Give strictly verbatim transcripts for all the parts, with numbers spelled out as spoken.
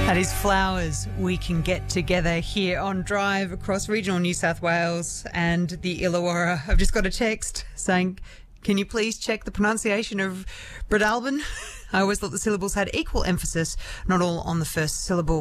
That is Flowers We Can Get Together here on Drive across regional New South Wales and the Illawarra. I've just got a text saying, can you please check the pronunciation of Breadalbane? I always thought the syllables had equal emphasis, not all on the first syllable.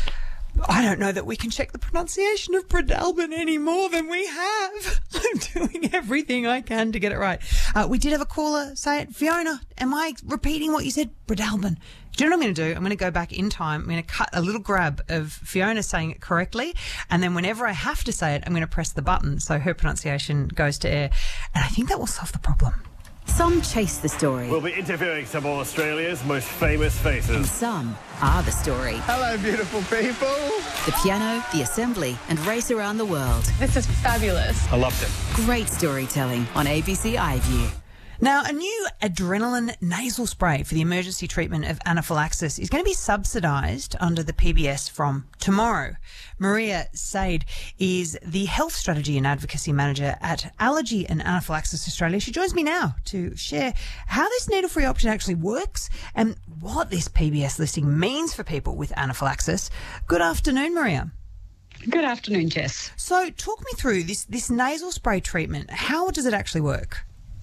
I don't know that we can check the pronunciation of Breadalbane any more than we have. I'm doing everything I can to get it right. Uh, we did have a caller say it. Fiona, am I repeating what you said? Breadalbane. Do you know what I'm going to do? I'm going to go back in time. I'm going to cut a little grab of Fiona saying it correctly, and then whenever I have to say it, I'm going to press the button so her pronunciation goes to air. And I think that will solve the problem. Some chase the story. We'll be interviewing some of Australia's most famous faces. And some are the story. Hello, beautiful people. The piano, the assembly, and race around the world. This is fabulous. I loved it. Great storytelling on A B C iView. Now, a new adrenaline nasal spray for the emergency treatment of anaphylaxis is going to be subsidised under the P B S from tomorrow. Maria Said is the Health Strategy and Advocacy Manager at Allergy and Anaphylaxis Australia. She joins me now to share how this needle-free option actually works and what this P B S listing means for people with anaphylaxis. Good afternoon, Maria. Good afternoon, Jess. So talk me through this, this nasal spray treatment. How does it actually work?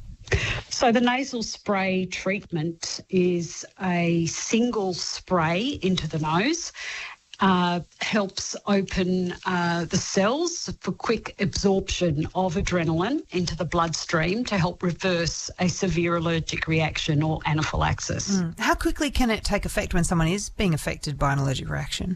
So the nasal spray treatment is a single spray into the nose, uh, helps open uh, the cells for quick absorption of adrenaline into the bloodstream to help reverse a severe allergic reaction or anaphylaxis. Mm. How quickly can it take effect when someone is being affected by an allergic reaction?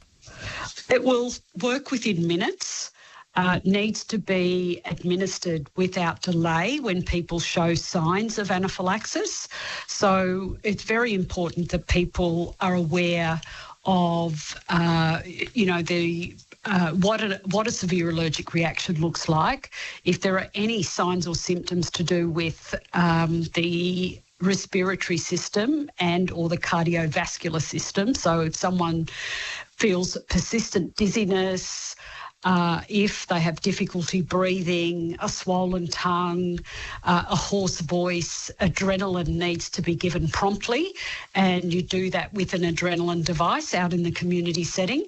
It will work within minutes. Uh, needs to be administered without delay when people show signs of anaphylaxis. So it's very important that people are aware of, uh, you know, the uh, what a, what a severe allergic reaction looks like. If there are any signs or symptoms to do with um, the respiratory system and or the cardiovascular system. So if someone feels persistent dizziness, Uh, if they have difficulty breathing, a swollen tongue, uh, a hoarse voice, adrenaline needs to be given promptly, and you do that with an adrenaline device out in the community setting.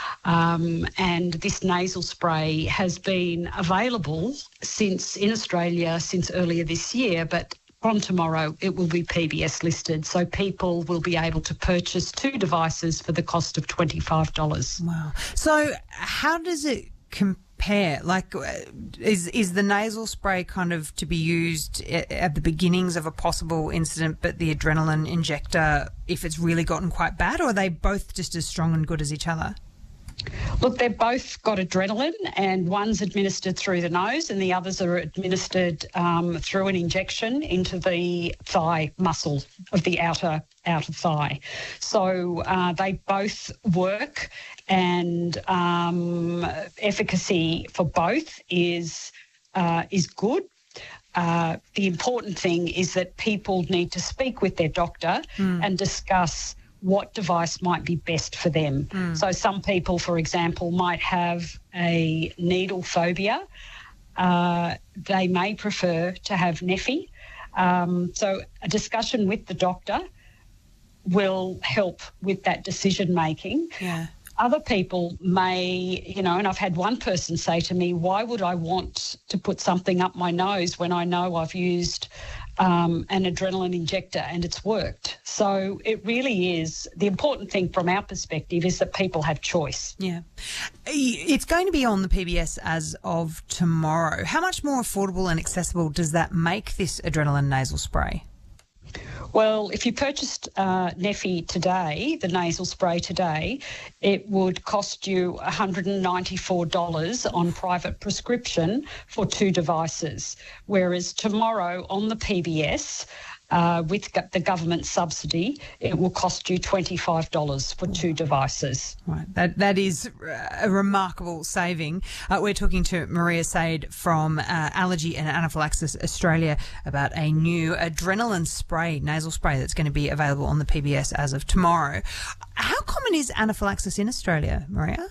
Um, and this nasal spray has been available since in Australia since earlier this year, but from tomorrow it will be P B S listed, so people will be able to purchase two devices for the cost of twenty-five dollars. Wow. So how does it compare? Like, is is the nasal spray kind of to be used at the beginnings of a possible incident, but the adrenaline injector if it's really gotten quite bad, or are they both just as strong and good as each other? Look, they've both got adrenaline, and one's administered through the nose and the others are administered um, through an injection into the thigh muscle of the outer outer thigh. So uh, they both work, and um, efficacy for both is uh, is good. Uh, the important thing is that people need to speak with their doctor mm. and discuss what device might be best for them. Mm. So some people, for example, might have a needle phobia. Uh, they may prefer to have Neffy. Um, so a discussion with the doctor will help with that decision making. Yeah. Other people may, you know, and I've had one person say to me, why would I want to put something up my nose when I know I've used um, an adrenaline injector and it's worked? So it really is, the important thing from our perspective is that people have choice. Yeah. It's going to be on the P B S as of tomorrow. How much more affordable and accessible does that make this adrenaline nasal spray? Well, if you purchased uh, Neffy today, the nasal spray today, it would cost you one hundred ninety-four dollars on private prescription for two devices, whereas tomorrow on the P B S, uh, with the government subsidy, it will cost you twenty-five dollars for two devices. Right, that that is a remarkable saving. Uh, we're talking to Maria Said from uh, Allergy and Anaphylaxis Australia about a new adrenaline spray, nasal spray that's going to be available on the P B S as of tomorrow. How common is anaphylaxis in Australia, Maria?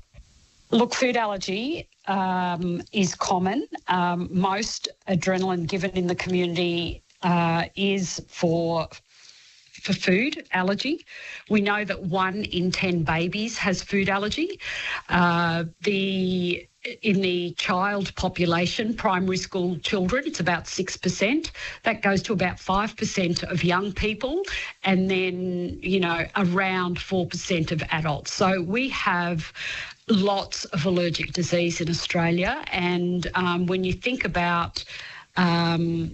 Look, food allergy um, is common. Um, most adrenaline given in the community uh, is for for food allergy. We know that one in ten babies has food allergy. Uh, the in the child population, primary school children, it's about six percent. That goes to about five percent of young people, and then, you know, around four percent of adults. So we have lots of allergic disease in Australia. And um, when you think about um,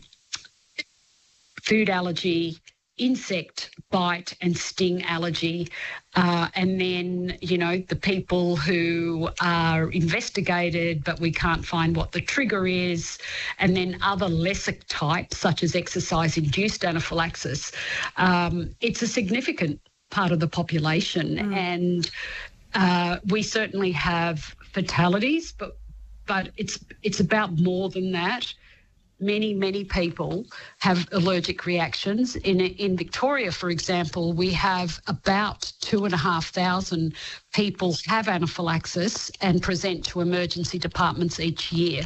food allergy, insect bite and sting allergy, uh, and then, you know, the people who are investigated but we can't find what the trigger is, and then other lesser types such as exercise-induced anaphylaxis. Um, it's a significant part of the population, mm. and uh, we certainly have fatalities, but but it's it's about more than that. Many, many people have allergic reactions. In in Victoria, for example, we have about two and a half thousand people have anaphylaxis and present to emergency departments each year.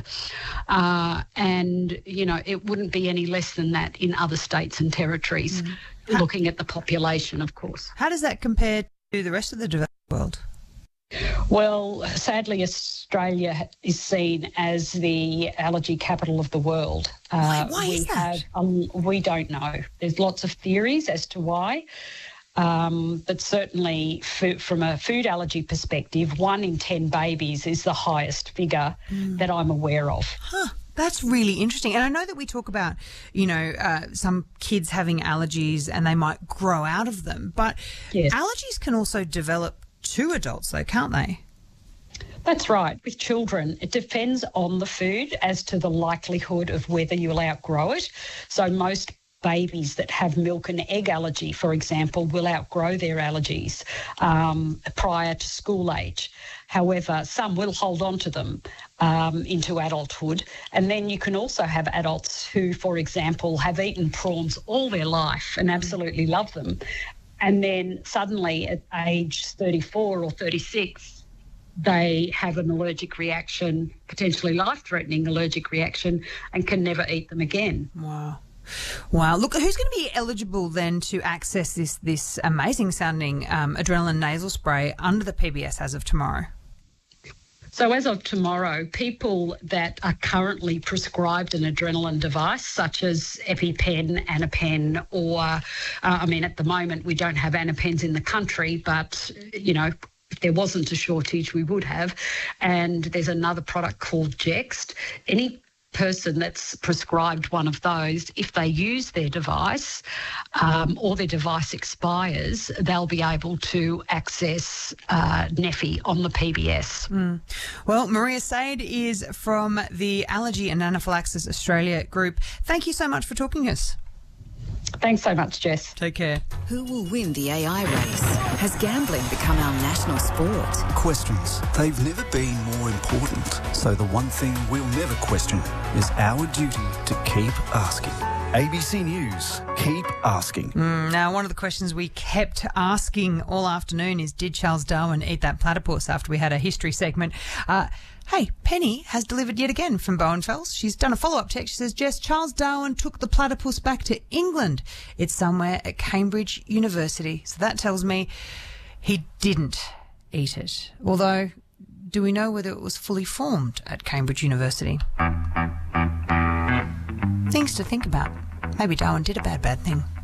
Uh, and, you know, it wouldn't be any less than that in other states and territories, mm. how, looking at the population, of course. How does that compare to the rest of the developed world? Well, sadly, Australia is seen as the allergy capital of the world. Why, why we is that? Have, um, we don't know. There's lots of theories as to why. Um, but certainly f- from a food allergy perspective, one in ten babies is the highest figure mm. that I'm aware of. Huh. That's really interesting. And I know that we talk about, you know, uh, some kids having allergies and they might grow out of them. But yes. allergies can also develop to adults, though, can't they? That's right. With children, it depends on the food as to the likelihood of whether you'll outgrow it. So most babies that have milk and egg allergy, for example, will outgrow their allergies um, prior to school age. However, some will hold on to them um, into adulthood. And then you can also have adults who, for example, have eaten prawns all their life and absolutely love them. And then suddenly at age thirty-four or thirty-six, they have an allergic reaction, potentially life-threatening allergic reaction, and can never eat them again. Wow. Wow. Look, who's going to be eligible then to access this this amazing-sounding um, adrenaline nasal spray under the P B S as of tomorrow? So as of tomorrow, people that are currently prescribed an adrenaline device, such as EpiPen, Anapen, or, uh, I mean, at the moment we don't have Anapens in the country, but, you know, if there wasn't a shortage, we would have. And there's another product called Jext. Any person that's prescribed one of those, if they use their device um, or their device expires, they'll be able to access uh, Neffy on the P B S. Mm. Well, Maria Said is from the Allergy and Anaphylaxis Australia group. Thank you so much for talking to us. Thanks so much, Jess. Take care. Who will win the A I race? Has gambling become our national sport? Questions. They've never been more important. So the one thing we'll never question is our duty to keep asking. A B C News, keep asking. Mm, now, one of the questions we kept asking all afternoon is, did Charles Darwin eat that platypus, after we had a history segment? Uh, hey, Penny has delivered yet again from Bowenfels. She's done a follow-up text. She says, Jess, Charles Darwin took the platypus back to England. It's somewhere at Cambridge University. So that tells me he didn't eat it. Although, do we know whether it was fully formed at Cambridge University? Things to think about. Maybe Darwin did a bad, bad thing.